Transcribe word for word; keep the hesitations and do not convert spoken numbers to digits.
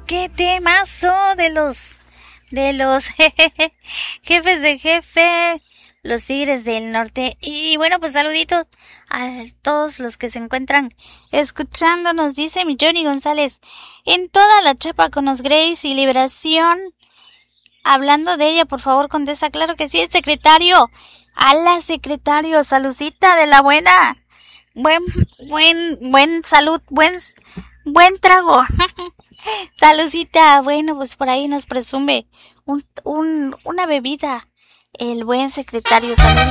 qué temazo de los, de los jejeje, jefes de jefe, los Tigres del Norte. Y bueno, pues saluditos a todos los que se encuentran escuchándonos, dice mi Johnny González, en toda la chapa con los Grace y Liberación. Hablando de ella, por favor, contesta. Claro que sí, el secretario. A la secretario, saludcita de la buena. Buen, buen, buen salud, buen, buen trago. Saludcita. Bueno, pues por ahí nos presume un, un, una bebida el buen secretario. Salud.